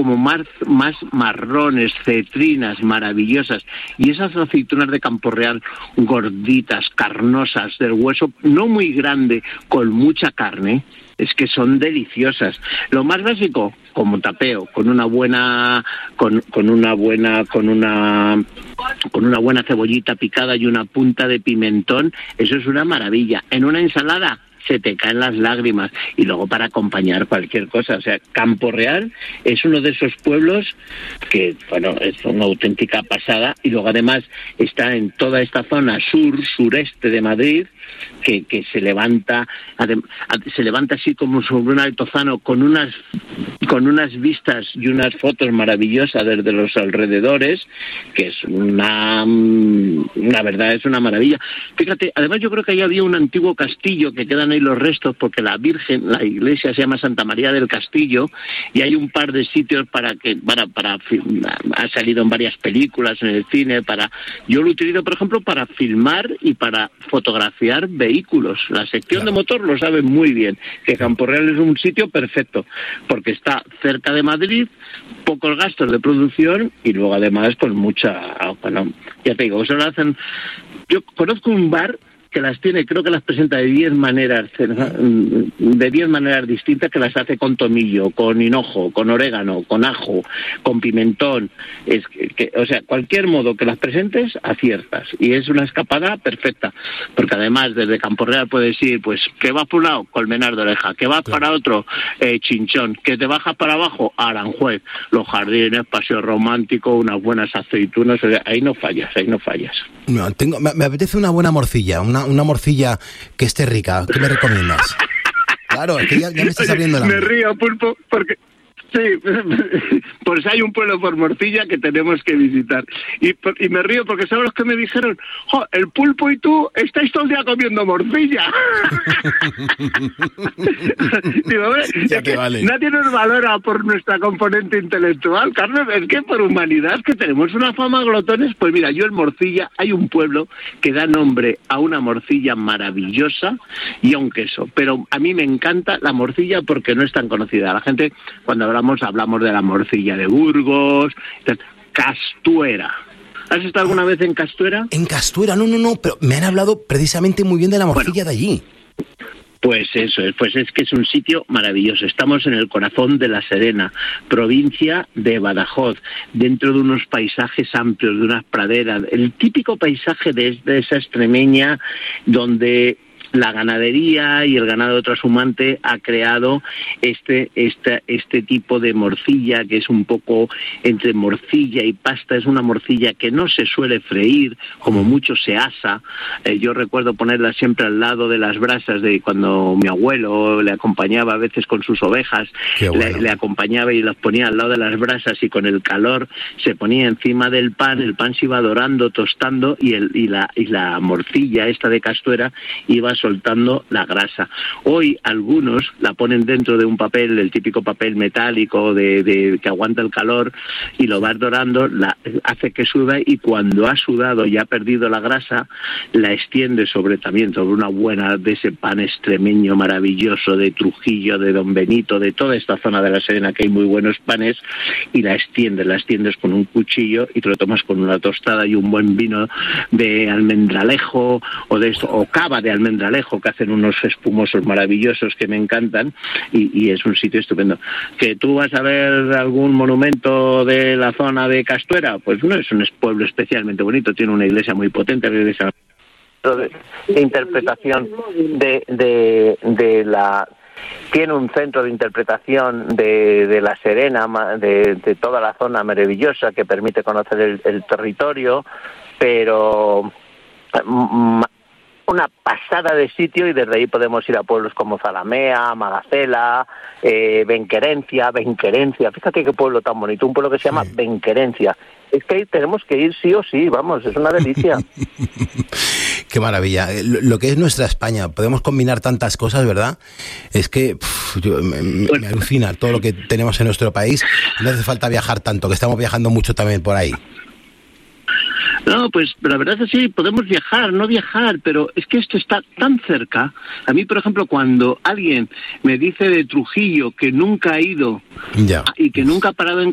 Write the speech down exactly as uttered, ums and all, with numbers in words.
como más, más marrones, cetrinas, maravillosas. Y esas aceitunas de Campo Real, gorditas, carnosas, del hueso no muy grande, con mucha carne, es que son deliciosas. Lo más básico, como tapeo, con una buena, con, con una buena, con una, con una buena cebollita picada y una punta de pimentón, eso es una maravilla. En una ensalada se te caen las lágrimas, y luego para acompañar cualquier cosa. O sea, Campo Real es uno de esos pueblos que, bueno, es una auténtica pasada, y luego además está en toda esta zona sur, sureste de Madrid, que, que se levanta se levanta así como sobre un altozano, con unas con unas vistas y unas fotos maravillosas desde los alrededores, que es una la verdad es una maravilla. Fíjate, además yo creo que ahí había un antiguo castillo, que quedan ahí los restos, porque la Virgen, la iglesia se llama Santa María del Castillo, y hay un par de sitios para que para para ha salido en varias películas, en el cine, para yo lo utilizo, por ejemplo, para filmar y para fotografiar vehículos. La sección de motor lo sabe muy bien, que Campo Real es un sitio perfecto, porque está cerca de Madrid, pocos gastos de producción, y luego además con mucha, bueno, ya te digo, eso lo hacen. Yo conozco un bar que las tiene, creo que las presenta de diez maneras, de diez maneras distintas, que las hace con tomillo, con hinojo, con orégano, con ajo, con pimentón. Es que, que, o sea, cualquier modo que las presentes, aciertas. Y es una escapada perfecta. Porque además, desde Campo Real puedes ir, pues, que vas por un lado, Colmenar de Oreja, que vas claro. para otro, eh, Chinchón, que te bajas para abajo, Aranjuez, Los Jardines, Paseo Romántico, unas buenas aceitunas. O sea, ahí no fallas, ahí no fallas. No, tengo, me, me apetece una buena morcilla, una una morcilla que esté rica. ¿Qué me recomiendas? Claro, es que ya, ya me estás abriendo la... Me río, Pulpo, porque... Sí, pues hay un pueblo por morcilla que tenemos que visitar. Y, y me río porque ¿sabes los que me dijeron? ¡Jo, el Pulpo y tú estáis todo el día comiendo morcilla! Digo, ya es que vale. Nadie nos valora por nuestra componente intelectual, Carlos. Es que por humanidad, que tenemos una fama glotones. Pues mira, yo en Morcilla hay un pueblo que da nombre a una morcilla maravillosa y a un queso. Pero a mí me encanta la morcilla porque no es tan conocida. La gente, cuando hablamos hablamos de la morcilla de Burgos. Castuera. ¿Has estado alguna vez en Castuera? En Castuera, no, no, no, pero me han hablado precisamente muy bien de la morcilla bueno, de allí. Pues eso, pues es que es un sitio maravilloso. Estamos en el corazón de La Serena, provincia de Badajoz, dentro de unos paisajes amplios, de unas praderas, el típico paisaje de, de esa extremeña donde la ganadería y el ganado trashumante ha creado este, este, este tipo de morcilla, que es un poco entre morcilla y pasta. Es una morcilla que no se suele freír, como mucho se asa. Eh, yo recuerdo ponerla siempre al lado de las brasas de cuando mi abuelo le acompañaba a veces con sus ovejas, bueno. le, le acompañaba y las ponía al lado de las brasas, y con el calor se ponía encima del pan, el pan se iba dorando, tostando, y, el, y, la, y la morcilla esta de Castuera iba soltando la grasa. Hoy algunos la ponen dentro de un papel, el típico papel metálico de, de que aguanta el calor, y lo vas dorando, la, hace que suda, y cuando ha sudado y ha perdido la grasa, la extiende sobre también sobre una buena de ese pan extremeño maravilloso de Trujillo, de Don Benito, de toda esta zona de La Serena, que hay muy buenos panes, y la extiendes, la extiendes con un cuchillo y te lo tomas con una tostada y un buen vino de almendralejo o de esto, o cava de almendralejo, que hacen unos espumosos maravillosos que me encantan, y, y es un sitio estupendo. ¿Que tú vas a ver algún monumento de la zona de Castuera? Pues no, es un pueblo especialmente bonito, tiene una iglesia muy potente, la iglesia de interpretación de, de, de la... Tiene un centro de interpretación de, de La Serena, de, de toda la zona maravillosa, que permite conocer el, el territorio, pero... una pasada de sitio, y desde ahí podemos ir a pueblos como Zalamea, Magacela, eh, Benquerencia, Benquerencia, fíjate qué pueblo tan bonito, un pueblo que se llama sí. Benquerencia. Es que ahí tenemos que ir sí o sí, vamos, es una delicia. Qué maravilla. Lo que es nuestra España, podemos combinar tantas cosas, ¿verdad? Es que pff, yo, me, me alucina todo lo que tenemos en nuestro país. No hace falta viajar tanto, que estamos viajando mucho también por ahí. No, pues la verdad es que sí, podemos viajar, no viajar, pero es que esto está tan cerca. A mí, por ejemplo, cuando alguien me dice de Trujillo que nunca ha ido ya. y que nunca ha parado en